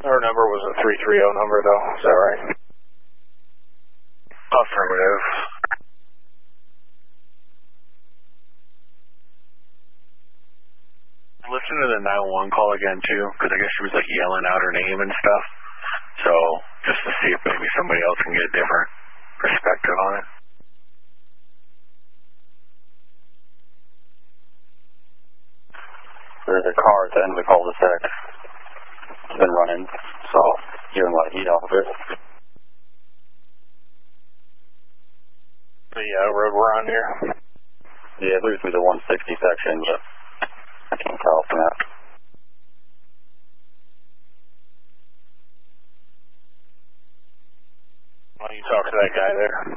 Our number was a 330 number, though. Is that right? Affirmative. Listen to the 911 call again, too, because I guess she was, like, yelling out her name and stuff. So, just to see if maybe somebody else can get a different perspective on it. There's a car at the end of the cul-de-sac. It's been running, so getting a lot of heat off of it. The road we're on here? Yeah, it leads me to 160 section, but I can't tell from that. Why don't you talk to that guy there?